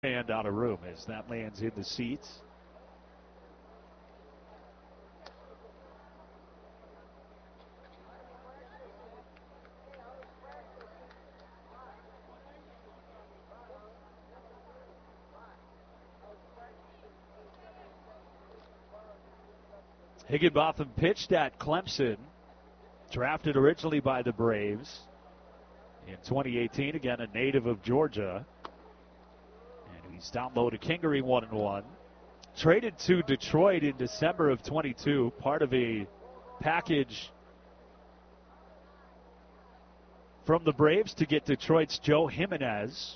And out of room as that lands in the seats. Higginbotham pitched at Clemson, drafted originally by the Braves in 2018. Again, a native of Georgia. And he's down low to Kingery, 1-1. Traded to Detroit in December of 22, part of a package from the Braves to get Detroit's Joe Jimenez.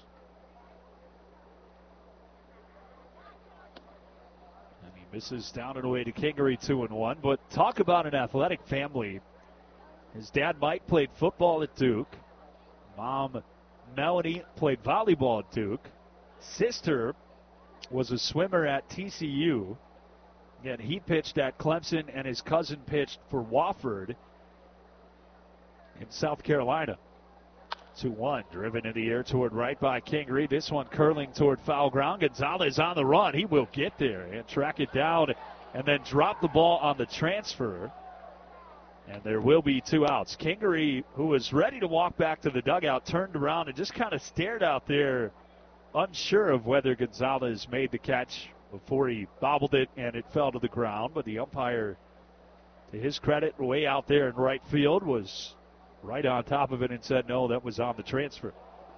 And he misses down and away to Kingery, 2-1. But talk about an athletic family. His dad, Mike, played football at Duke. Mom, Melanie, played volleyball at Duke. Sister was a swimmer at TCU. Again, he pitched at Clemson, and his cousin pitched for Wofford in South Carolina. 2-1, driven in the air toward right by Kingery. This one curling toward foul ground. Gonzalez on the run. He will get there and track it down and then drop the ball on the transfer. And there will be 2 outs. Kingery, who was ready to walk back to the dugout, turned around and just kind of stared out there, unsure of whether Gonzalez made the catch before he bobbled it and it fell to the ground. But the umpire, to his credit, way out there in right field, was right on top of it and said, no, that was on the transfer.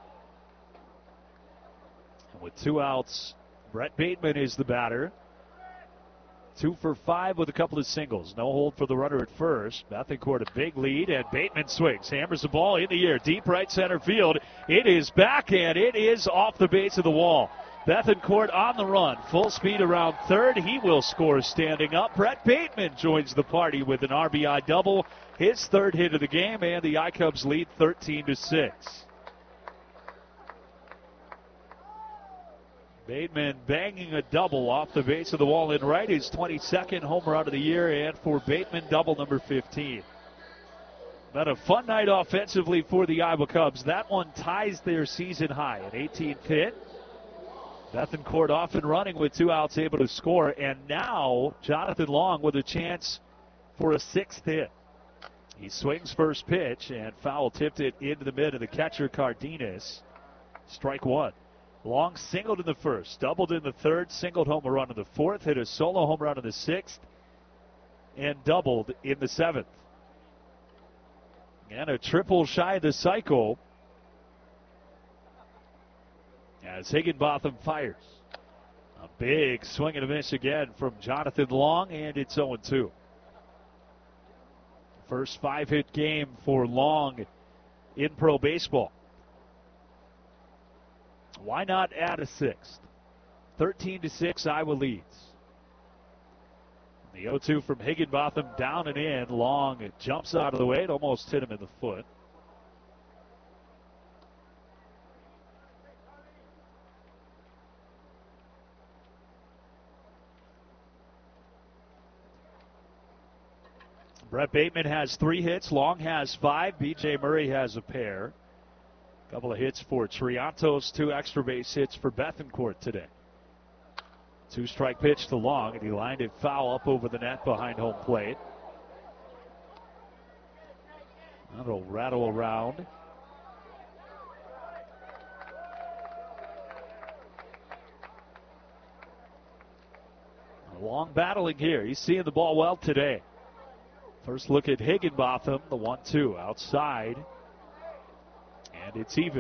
And with 2 outs, Brett Bateman is the batter. 2 for 5 with a couple of singles. No hold for the runner at first. Bethencourt a big lead, and Bateman swings. Hammers the ball in the air, deep right center field. It is back, and it is off the base of the wall. Bethencourt on the run. Full speed around third. He will score standing up. Brett Bateman joins the party with an RBI double. His 3rd hit of the game, and the I-Cubs lead 13-6. Bateman banging a double off the base of the wall in right. His 22nd home run of the year, and for Bateman, double number 15. But a fun night offensively for the Iowa Cubs. That one ties their season high, an 18th hit. Bethencourt off and running with 2 outs, able to score. And now Jonathan Long with a chance for a 6th hit. He swings first pitch and foul tipped it into the mid of the catcher, Cardenas. Strike 1. Long singled in the first, doubled in the third, singled home run in the fourth, hit a solo home run in the 6th, and doubled in the 7th. And a triple shy of the cycle as Higginbotham fires. A big swing and a miss again from Jonathan Long, and it's 0-2. First 5-hit game for Long in pro baseball. Why not add a 6th? 13-6, Iowa leads. The 0-2 from Higginbotham, down and in. Long jumps out of the way. It almost hit him in the foot. Brett Bateman has 3 hits. Long has 5. B.J. Murray has a pair. Couple of hits for Triantos, 2 extra base hits for Bethencourt today. 2-strike pitch to Long, and he lined it foul up over the net behind home plate. That'll rattle around. Long battling here. He's seeing the ball well today. First look at Higginbotham, the 1-2 outside. And it's even.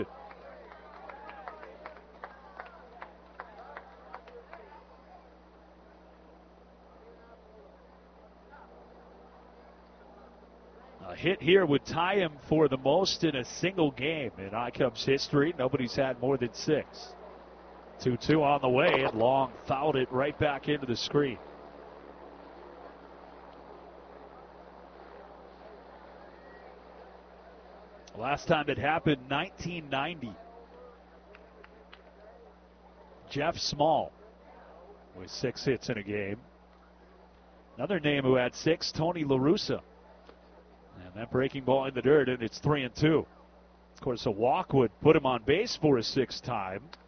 A hit here would tie him for the most in a single game in I-Cubs history. Nobody's had more than 6. 2-2 on the way, and Long fouled it right back into the screen. Last time it happened, 1990. Jeff Small with 6 hits in a game. Another name who had 6, Tony La Russa. And that breaking ball in the dirt, and it's 3-2. Of course, a walk would put him on base for a 6th time.